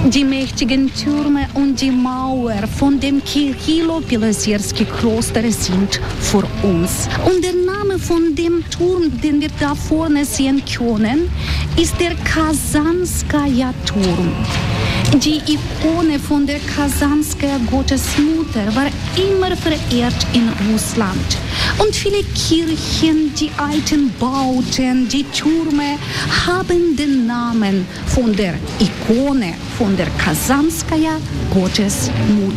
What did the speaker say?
Die mächtigen Türme und die Mauer von dem Kirillo-Pilosierski-Kloster sind vor uns. Und der Name von dem Turm, den wir da vorne sehen können, ist der Kasanskaja-Turm. Die Ikone von der Kasanskaja Gottesmutter war immer verehrt in Russland. Und viele Kirchen, die alten Bauten, die Türme haben den Namen von der Ikone von der Kasanskaja Gottesmutter.